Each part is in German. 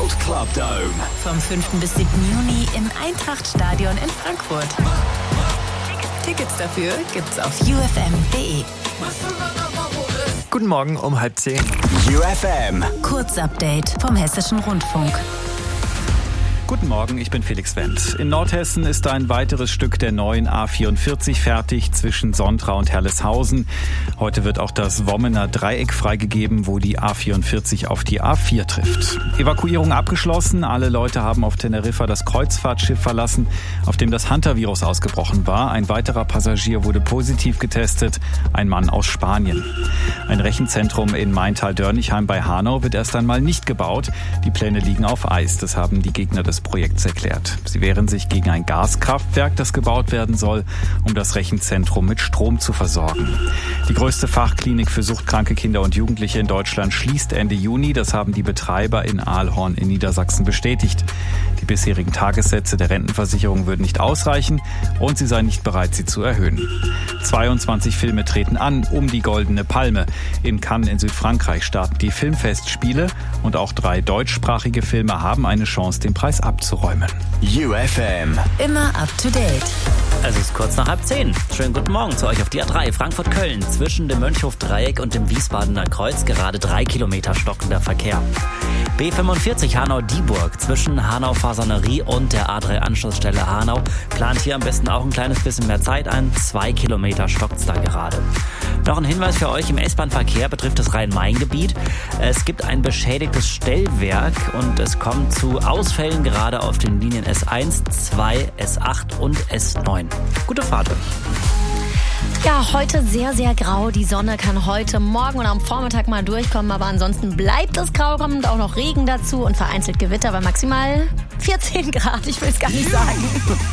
Sport Club Dome. Vom 5. bis 7. Juni im Eintracht-Stadion in Frankfurt. Tickets dafür gibt's auf ufm.de. Guten Morgen um 9:30. UFM. Kurzupdate vom Hessischen Rundfunk. Guten Morgen, ich bin Felix Wendt. In Nordhessen ist ein weiteres Stück der neuen A44 fertig zwischen Sontra und Herleshausen. Heute wird auch das Wommener Dreieck freigegeben, wo die A44 auf die A4 trifft. Evakuierung abgeschlossen. Alle Leute haben auf Teneriffa das Kreuzfahrtschiff verlassen, auf dem das Hunter-Virus ausgebrochen war. Ein weiterer Passagier wurde positiv getestet, ein Mann aus Spanien. Ein Rechenzentrum in Maintal-Dörnichheim bei Hanau wird erst einmal nicht gebaut. Die Pläne liegen auf Eis. Das haben die Gegner des Projekts erklärt. Sie wehren sich gegen ein Gaskraftwerk, das gebaut werden soll, um das Rechenzentrum mit Strom zu versorgen. Die größte Fachklinik für suchtkranke Kinder und Jugendliche in Deutschland schließt Ende Juni. Das haben die Betreiber in Aalhorn in Niedersachsen bestätigt. Die bisherigen Tagessätze der Rentenversicherung würden nicht ausreichen und sie seien nicht bereit, sie zu erhöhen. 22 Filme treten an um die Goldene Palme. In Cannes in Südfrankreich starten die Filmfestspiele und auch 3 deutschsprachige Filme haben eine Chance, den Preis abzuräumen. UFM. Immer up to date. Es ist kurz nach 9:30. Schönen guten Morgen zu euch auf die A3 Frankfurt-Köln. Zwischen dem Mönchhof-Dreieck und dem Wiesbadener Kreuz gerade 3 Kilometer stockender Verkehr. B45 Hanau-Dieburg zwischen Hanau-Fasanerie und der A3-Anschlussstelle Hanau plant hier am besten auch ein kleines bisschen mehr Zeit ein. 2 Kilometer stockt's da gerade. Noch ein Hinweis für euch: im S-Bahn-Verkehr betrifft das Rhein-Main-Gebiet. Es gibt ein beschädigtes Stellwerk und es kommt zu Ausfällen gerade auf den Linien S1, 2, S8 und S9. Gute Fahrt euch. Ja, heute sehr, sehr grau. Die Sonne kann heute Morgen und am Vormittag mal durchkommen, aber ansonsten bleibt es grau, kommt auch noch Regen dazu und vereinzelt Gewitter bei maximal 14 Grad. Ich will es gar nicht sagen.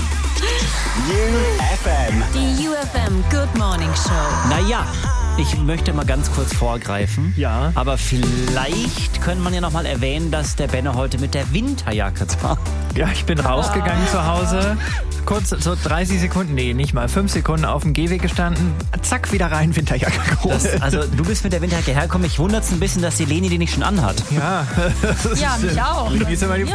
UFM. Die UFM Good Morning Show. Naja, ich möchte mal ganz kurz vorgreifen. Ja. Aber vielleicht könnte man ja noch mal erwähnen, dass der Benno heute mit der Winterjacke war. Ja, ich bin rausgegangen zu Hause. Kurz, so 30 Sekunden, nee, nicht mal 5 Sekunden auf dem Gehweg gestanden. Zack, wieder rein, Winterjacke geholt. Also du bist mit der Winterjacke hergekommen. Ich wundert es ein bisschen, dass die Leni die nicht schon anhat. Ja. Ja, mich auch. Wie ist immer die